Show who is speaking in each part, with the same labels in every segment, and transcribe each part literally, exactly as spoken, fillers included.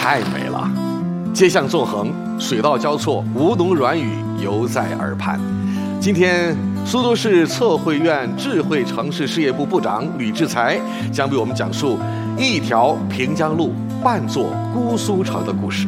Speaker 1: 太美了。街巷纵横，水道交错，吴侬软语犹在耳畔。今天，苏州市测绘院智慧城市事业部部长吕志才将为我们讲述一条平江路半座姑苏城的故事。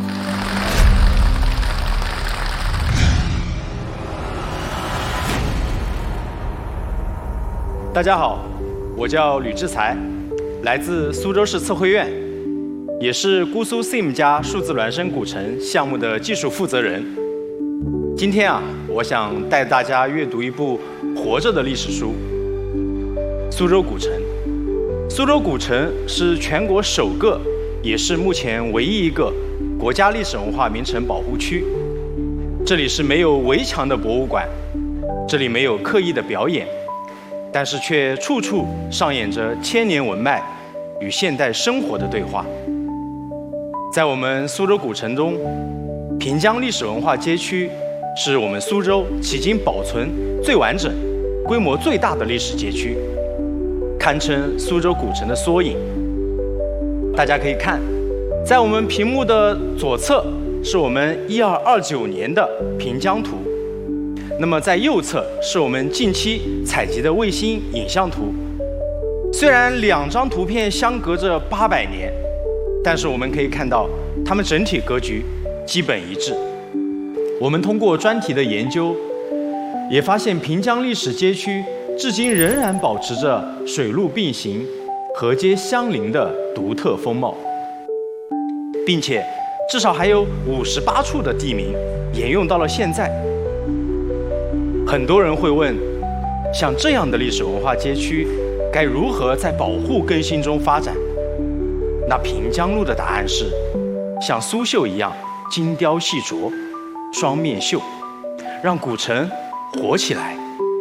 Speaker 2: 大家好，我叫吕志才，来自苏州市测绘院，也是姑苏 S I M 加数字孪生古城项目的技术负责人。今天啊，我想带大家阅读一部活着的历史书——苏州古城。苏州古城是全国首个，也是目前唯一一个国家历史文化名城保护区。这里是没有围墙的博物馆，这里没有刻意的表演。但是却处处上演着千年文脉与现代生活的对话。在我们苏州古城中，平江历史文化街区是我们苏州迄今保存最完整、规模最大的历史街区，堪称苏州古城的缩影。大家可以看，在我们屏幕的左侧是我们一二二九年的平江图。那么在右侧是我们近期采集的卫星影像图。虽然两张图片相隔着八百年，但是我们可以看到它们整体格局基本一致。我们通过专题的研究，也发现平江历史街区至今仍然保持着水陆并行、河街相邻的独特风貌，并且至少还有五十八处的地名沿用到了现在。很多人会问，像这样的历史文化街区，该如何在保护更新中发展？那平江路的答案是，像苏绣一样精雕细琢，双面绣，让古城活起来。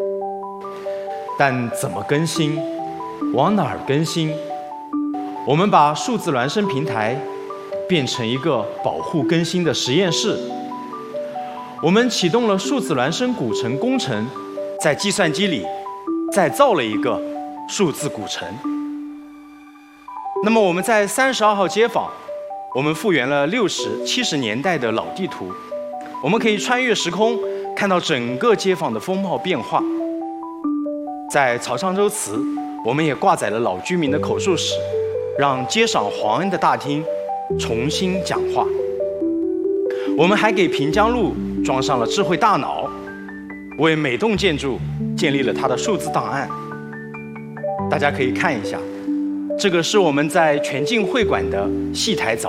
Speaker 2: 但怎么更新？往哪儿更新？我们把数字孪生平台变成一个保护更新的实验室。我们启动了数字孪生古城工程，在计算机里再造了一个数字古城。那么我们在三十二号街坊，我们复原了六十、七十年代的老地图，我们可以穿越时空，看到整个街坊的风貌变化。在曹昌州祠，我们也挂载了老居民的口述史，让街上皇恩的大厅重新讲话。我们还给平江路装上了智慧大脑，为每栋建筑建立了它的数字档案。大家可以看一下，这个是我们在全境会馆的戏台早